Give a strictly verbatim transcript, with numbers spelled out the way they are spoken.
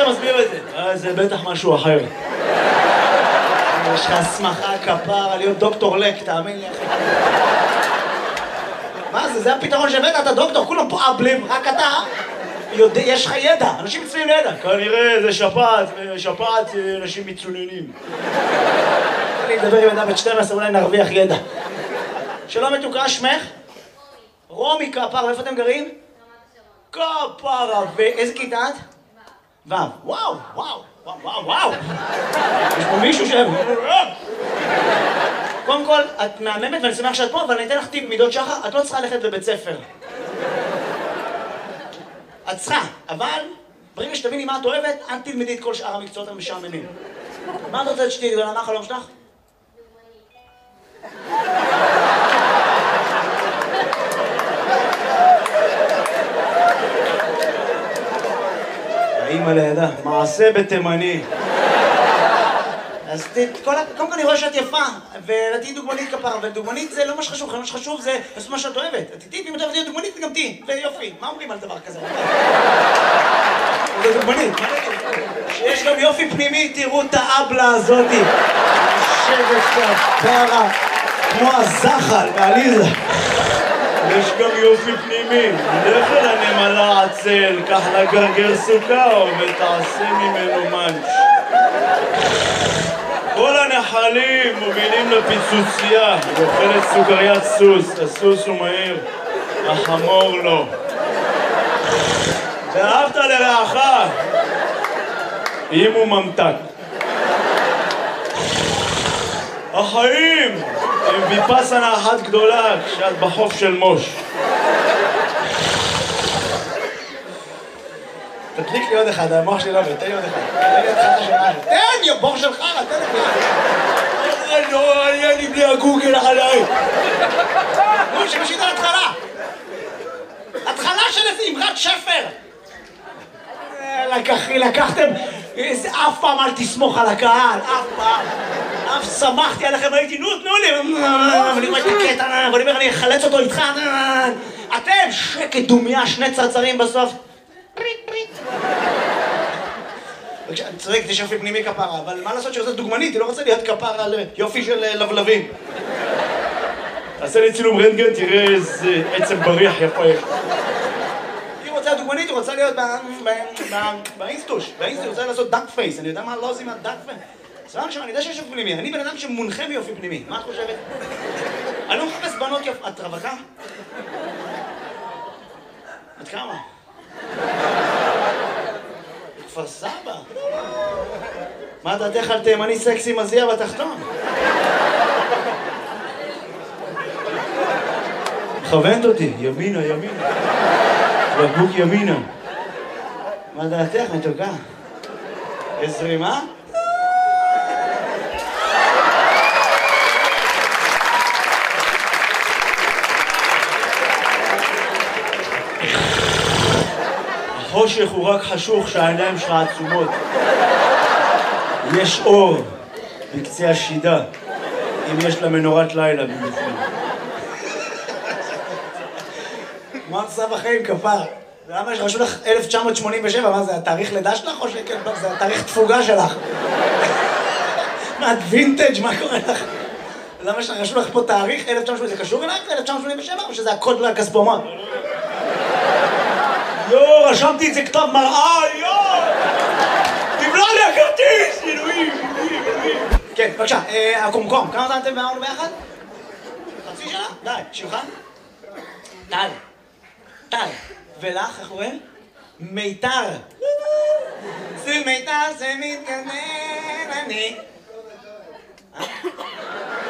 אתה מסביר את זה? זה בטח משהו אחר. יש לך הסמכה כפר על להיות דוקטור לק, תאמין לי אחי. מה זה? זה הפתרון שהבאת, אתה דוקטור, כולם פה אבלים, רק אתה יש לך ידע, אנשים מצויים לידע. כנראה זה שפעת, שפעת אנשים מצוננים. אני אדבר עם אדם בת שתים עשרה, אולי נרוויח ידע. שלום מתוקה, שמך? רומי כפר, איפה אתם גרים? כפרה, ואיזה כיתה את? ו'. וואו, וואו, וואו, וואו. יש פה מישהו שם. קודם כל, את מהממת ואני שמח שאת פה, אבל אני אתן לך טיפ מידות שחר, את לא צריכה ללכת לבית ספר. את צריכה, אבל ברגע שתביני מה את אוהבת, אל תלמדי את כל שאר המקצועות המשעממים. מה את רוצה שתהיי גדולה? מה החלום שלך? האמא לידה, מעשה בתימני. אז קודם כל אני רואה שאת יפה, ותהיי דוגמנית כפרה, ודוגמנית זה לא מה שחשוב, מה שחשוב זה לעשות מה שאת אוהבת. תהיי, אם את אוהבת להיות דוגמנית, גם תהיי, ויופי. מה אומרים על דבר כזה? זה דוגמנית, מה נגיד? שיש גם יופי פנימי, תראו את האבלה הזאתי. יושבת כפרה, כמו הזחל מעליזה. יש גם יופי פנימי, לך אל הנמלה עצל, קח לה גרגר סוכר ותעשה ממנו מנץ'. כל הנחלים מובילים לפיצוצייה, היא אוכלת סוכריית סוס, הסוס הוא מהיר, החמור לא. ואהבת לרעך, אם הוא ממתק. החיים הם ויפסנה אחת גדולה כשאת בחוף של מוש. תדליק לי עוד אחד, המוח שלי לא עובד, תן לי עוד אחד. תן לי עוד אחד שלך. תן, יא בור שלך, תן לי. אוי, לא, היה לי בלי הגוגל עליי. נו, שמשית על התחלה. התחלה של איזה אמרת שפר. לקחתם, אף פעם אל תסמוך על הקהל, אף פעם. אף שמחתי עליכם, הייתי, נו, תנו לי. ואני רואה את הקטע, ואני אומר, אני אחלץ אותו איתך. אתם, שקט דומיה, שני צרצרים בסוף. פריט, פריט. אני צודק, יש יופי פנימי כפרה, אבל מה לעשות שעושה דוגמנית? היא לא רוצה להיות כפרה על יופי של לבלבים. תעשה לי צילום רנטגן, תראה איזה עצם בריח יפה יש. היא רוצה להיות דוגמנית, היא רוצה להיות באינסטוש. באינסטוש היא רוצה לעשות דאק פייס. אני יודע מה לא עושים על דאק פייס. סבבה עכשיו, אני יודע שיש יופי פנימי. אני בן אדם שמונחה מיופי פנימי. מה את חושבת? אני לא מחפש בנות יופי. את רווקה? את כמה? כפר סבא. מה דעתך על תימני סקסי מזיע בתחתון? מכוונת אותי, ימינה, ימינה. בקבוק ימינה. מה דעתך, מתוקה? יש זרימה? החושך הוא רק חשוך שהעיניים שלך עצומות. יש אור בקצה השידה, אם יש לה מנורת לילה בבפנים. מה את עושה בחיים כפר? למה יש רשו לך אלף תשע מאות שמונים ושבע? מה זה, התאריך לידה שלך או שכן? זה התאריך תפוגה שלך. מה, את וינטג'? מה קורה לך? למה יש רשו לך פה תאריך אלף תשע מאות שמונים ושבע? זה קשור אלייך ל-אלף תשע מאות שמונים ושבע או שזה הקוד לכספומט? יואו, רשמתי את זה כתב מראה, יואו! תבלע לי הכרטיס! אלוהים, אלוהים, אלוהים. כן, בבקשה, הקומקום, כמה זמן אתם ואמרנו ביחד? חצי שנה? די, שמך? טל. טל. ולך, איך קוראים? מיתר. זה מיתר, זה מתגנן, אני.